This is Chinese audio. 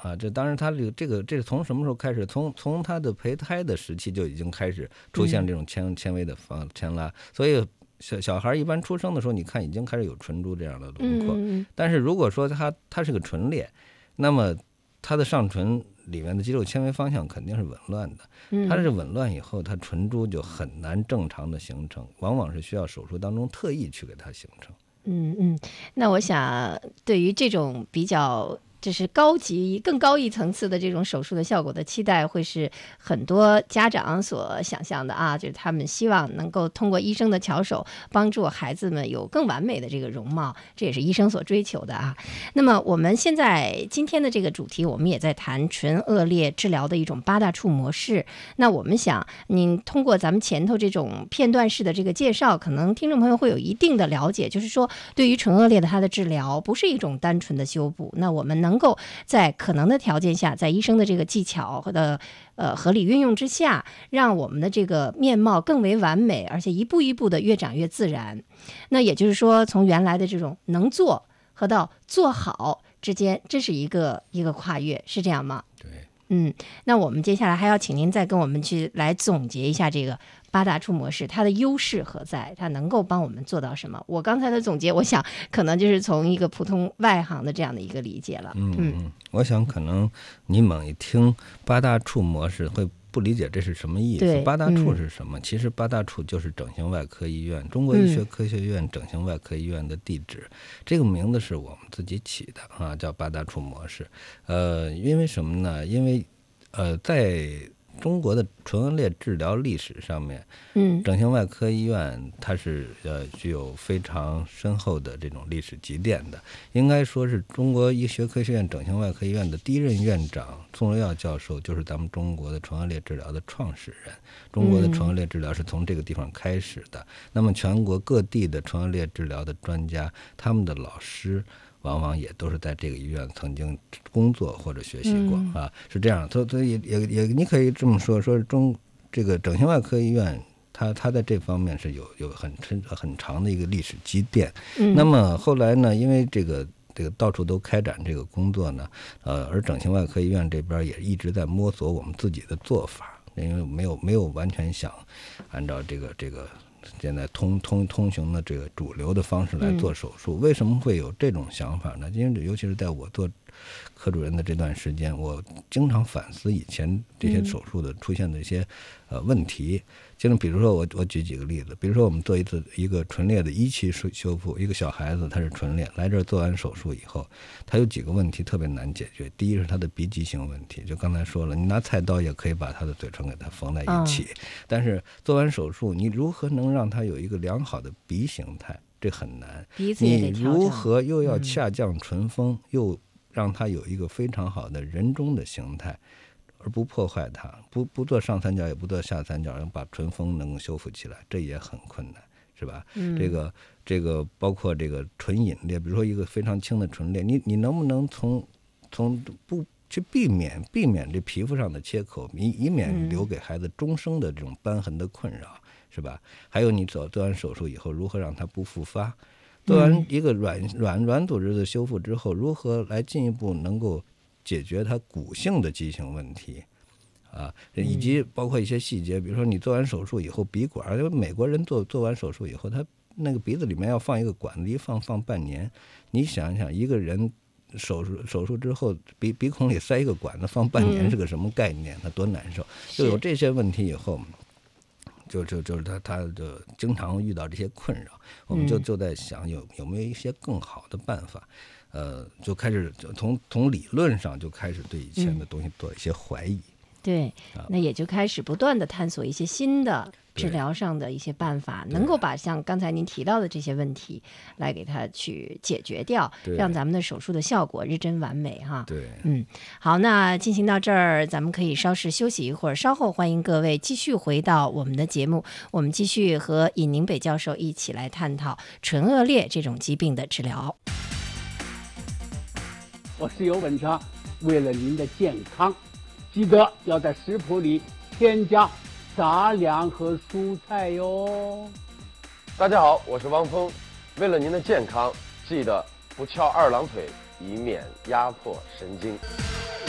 啊。这当然他这是从什么时候开始？从他的胚胎的时期就已经开始出现这种纤维的牵拉，所以小孩一般出生的时候，你看已经开始有唇珠这样的轮廓。但是如果说它是个唇裂，那么它的上唇里面的肌肉纤维方向肯定是紊乱的，它是紊乱以后，它唇珠就很难正常的形成，往往是需要手术当中特意去给它形成。 那我想对于这种比较就是更高一层次的这种手术的效果的期待，会是很多家长所想象的啊，就是他们希望能够通过医生的巧手帮助孩子们有更完美的这个容貌，这也是医生所追求的啊。那么我们今天的这个主题，我们也在谈唇腭裂治疗的一种8大处模式。那我们想您通过咱们前头这种片段式的这个介绍，可能听众朋友会有一定的了解，就是说对于唇腭裂的它的治疗不是一种单纯的修补，那我们能够在可能的条件下，在医生的这个技巧的合理运用之下，让我们的这个面貌更为完美，而且一步一步的越长越自然。那也就是说，从原来的这种能做和到做好之间，这是一个跨越，是这样吗？ 对。 那我们接下来还要请您再跟我们来总结一下这个8大处模式，它的优势何在？它能够帮我们做到什么？我刚才的总结，我想可能就是从一个普通外行的这样的一个理解了。 我想可能你猛一听8大处模式会不理解这是什么意思。8大处是什么？其实8大处就是整形外科医院中国医学科学院整形外科医院的地址，这个名字是我们自己起的啊，叫8大处模式。因为什么呢？因为在中国的唇腭裂治疗历史上面，整形外科医院它是具有非常深厚的这种历史积淀的。应该说是中国医学科学院整形外科医院的第一任院长宋荣耀教授，就是咱们中国的唇腭裂治疗的创始人。中国的唇腭裂治疗是从这个地方开始的。那么全国各地的唇腭裂治疗的专家，他们的老师往往也都是在这个医院曾经工作或者学习过啊，是这样。所以也你可以这么说这个整形外科医院，它在这方面是有很长的一个历史积淀。那么后来呢，因为这个到处都开展这个工作呢，而整形外科医院这边也一直在摸索我们自己的做法，因为没有完全想按照这个现在通行的这个主流的方式来做手术。为什么会有这种想法呢？因为尤其是在我做科主任的这段时间，我经常反思以前这些手术的出现的一些问题。就比如说我举几个例子，比如说我们做一个唇裂的1期修复，一个小孩子他是唇裂，来这儿做完手术以后，他有几个问题特别难解决。第一是他的鼻畸形问题，就刚才说了，你拿菜刀也可以把他的嘴唇给他缝在一起，但是做完手术你如何能让他有一个良好的鼻形态，这很难。你如何又要下降唇峰，又让他有一个非常好的人中的形态，而不破坏它，不做上三角也不做下三角，让把唇峰能够修复起来，这也很困难，是吧？这个包括这个唇隐裂，比如说一个非常轻的唇裂，你能不能从不去避免这皮肤上的切口，以免留给孩子终生的这种瘢痕的困扰，是吧？还有你做完手术以后，如何让它不复发？做完一个软组织的修复之后，如何来进一步能够解决它骨性的畸形问题啊，以及包括一些细节，比如说你做完手术以后鼻管，因为美国人做完手术以后，他那个鼻子里面要放一个管子，一放半年。你想一想，一个人手术之后鼻孔里塞一个管子放半年是个什么概念？他多难受！就有这些问题以后，就是他就经常遇到这些困扰，我们就在想有没有一些更好的办法。就开始从理论上就开始对以前的东西做一些怀疑。 对，那也就开始不断的探索一些新的治疗上的一些办法，能够把像刚才您提到的这些问题来给它去解决掉，让咱们的手术的效果日臻完美哈。 对， 好，那进行到这儿，咱们可以稍事休息一会儿，稍后欢迎各位继续回到我们的节目，我们继续和尹宁北教授一起来探讨唇腭裂这种疾病的治疗。 我是尤文昌，为了您的健康，记得要在食谱里添加杂粮和蔬菜哟。 大家好，我是汪峰，为了您的健康，记得不翘二郎腿，以免压迫神经。